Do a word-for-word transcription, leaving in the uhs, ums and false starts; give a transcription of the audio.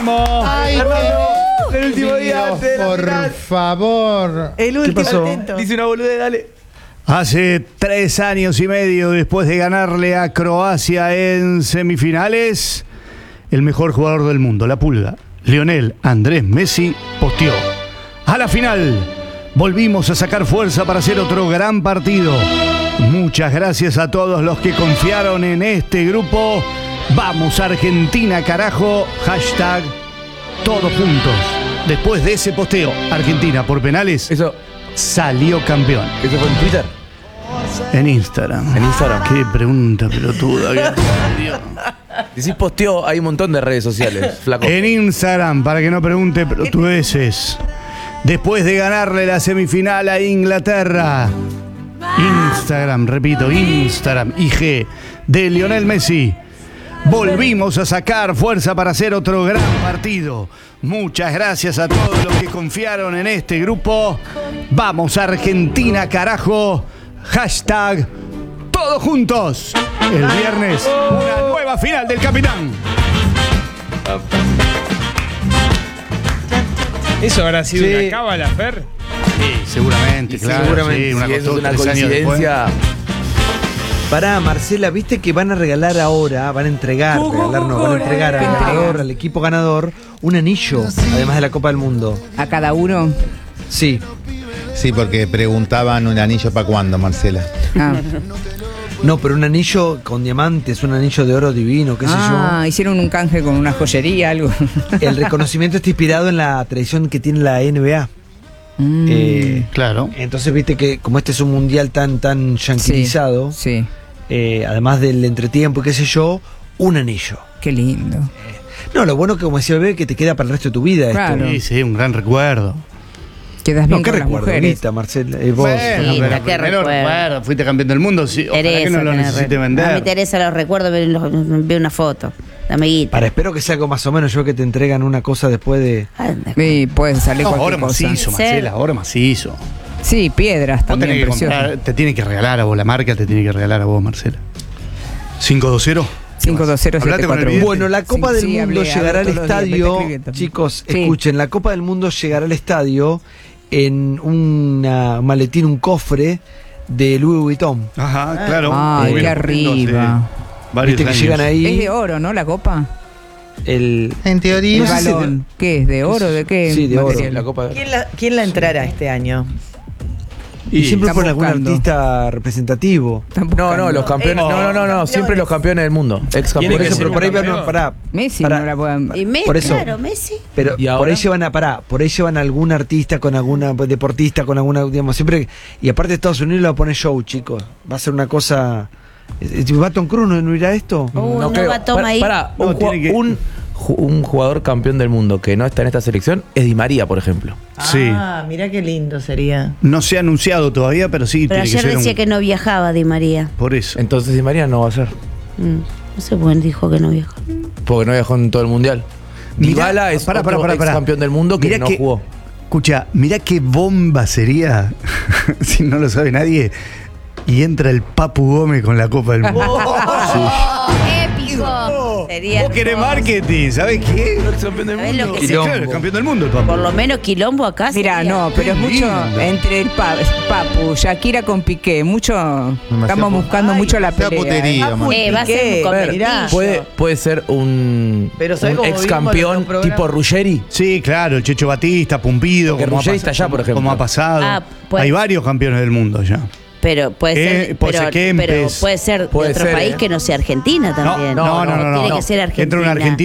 Ay, Fernando, el último día Dios, antes de la por final. favor. El último pasó? intento. Dice una boludez, dale. Hace tres años y medio después de ganarle a Croacia en semifinales, el mejor jugador del mundo, la Pulga, Lionel Andrés Messi, posteó: a la final volvimos a sacar fuerza para hacer otro gran partido. Muchas gracias a todos los que confiaron en este grupo. Vamos Argentina, carajo. Hashtag todos juntos. Después de ese posteo, Argentina por penales Eso, salió campeón. eso fue en Twitter. En Instagram. En Instagram. Qué pregunta pelotuda. Dios. Decís posteo, hay un montón de redes sociales, flaco. En Instagram, para que no pregunte pelotudeces. Después de ganarle la semifinal a Inglaterra. Instagram, repito, Instagram, I G de Lionel Messi. Volvimos a sacar fuerza para hacer otro gran partido. Muchas gracias a todos los que confiaron en este grupo. Vamos Argentina, carajo. Hashtag todos juntos. El viernes, una nueva final del Capitán. ¿Eso habrá sido Sí. una cábala, Fer? Sí, seguramente, claro. Seguramente, sí, una si eso costó es una tres años coincidencia. Pará, Marcela, viste que van a regalar ahora, van a entregar, regalar no, van a entregar al ganador, al equipo ganador, un anillo, además de la Copa del Mundo. ¿A cada uno? Sí. Sí, porque preguntaban un anillo para cuándo, Marcela. Ah, No, pero un anillo con diamantes, un anillo de oro divino, qué sé ah hicieron un canje con una joyería, algo. yo. El reconocimiento está inspirado en la tradición que tiene la N B A. Mm, Eh, Claro. entonces viste que como este es un mundial tan tan yanquilizado, sí, eh, además del entretiempo y qué sé yo, un anillo. qué lindo. No, lo bueno que como decía Bebé, que te queda para el resto de tu vida Claro. Sí, sí, un gran recuerdo. Quedas bien No, ¿qué con las recuerdo mujeres. ahorita, Marcela? Eh, vos, Bueno, Sí, pero qué primero recuerdo. recuerdo, fuiste campeón del mundo, sí, ojalá que Teresa, no lo tenés necesite re- vender. A mí Teresa los recuerdo, ve, los- ve una foto, la amiguita. para, espero que sea algo más o menos yo que te entregan una cosa después de... Anda. Sí, puede salir No, cualquier ahora cosa. macizo, Ser- Marcela, ahora macizo. Sí, piedras Vos también, tenés que preciosas. comprar, te tiene que regalar a vos, la marca te tiene que regalar a vos, Marcela. cinco dos cero. cinco dos cero siete Hablate con el cuatro vidente. Bueno, la Copa Sí, del sí, Mundo hablé, llegará al hablo todos los días, estadio. me está escribiendo. Chicos, Sí. escuchen, la Copa del Mundo llegará al estadio en una- un maletín, un cofre de Louis Vuitton. Ajá, claro. Ay, Muy qué bien, arriba. hace varios Viste que años. llegan ahí. Es de oro, ¿no? La copa. El, En El teoría. No sé si balón. ¿Qué es? ¿De oro? ¿De qué? Sí, de oro. material? La Copa. ¿Quién la, quién la entrará este año? y siempre están por algún buscando. artista representativo. Están No, no, buscando. los campeones. No, no, no, no, siempre los campeones del mundo. Ex Tiene Por que campeones. eso, ser pero un por ahí van, campeón. no, pará, Messi pará. no la pueden... Y Messi, por eso. claro, Messi. Pero ¿Y por ahora? ahí llevan a pará, por ahí llevan a algún artista con alguna pues, deportista, con alguna, digamos, siempre. Y aparte Estados Unidos lo pone show, chicos. Va a ser una cosa. Eh, ¿Va Tom Cruise no no irá a esto? Uh, no creo. va a tomar Pará, ahí. pará, No, un, tiene ju- que- un ju- un jugador campeón del mundo que no está en esta selección es Di María, por ejemplo. Sí. Ah, mirá qué lindo sería. No se ha anunciado todavía, pero sí Pero tiene que ayer ser decía un... que no viajaba Di María. Por eso. Entonces Di María no va a ser. Mm, No sé por qué dijo que no viajó. Porque no viajó en todo el mundial. Mirá, Dybala es pará, otro pará, pará, pará. ex campeón del mundo que Mirá no que- jugó. Escucha, mirá qué bomba sería, si no lo sabe nadie, y entra el Papu Gómez con la Copa del Mundo. ¡Épico! Sería Vos querés hermoso. marketing, ¿sabés qué? Ex campeón del ¿Sabés lo mundo. que Sí, claro, el campeón del mundo el Papu. Por lo menos quilombo acá. Mira, sería. no, pero es Qué mucho lindo. entre el pa- Papu, Shakira con Piqué, mucho estamos pu- buscando Ay, mucho la demasiada pelea. putería, ¿eh? man. Eh, va a ser Piqué, un ver, competition. mirá. Puede, puede ser un, Pero ¿sabés un cómo ex vivimos campeón los programas? tipo Ruggeri. Sí, claro, el Checho Batista, Pumpido. Porque como ha Ruggeri pas- está allá, por ejemplo. Como ha pasado. Ah, pues- Hay varios campeones del mundo ya. Pero puede Eh, ser, puede pero, ser Kempes. pero puede ser Puede de otro ser, país eh. que no sea Argentina también. No, no, no, no. Tiene no. que ser Entra un Argentina. argentino